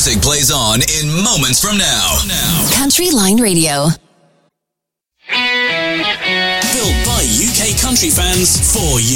music plays on in moments from now. Country Line Radio. Built by UK country fans for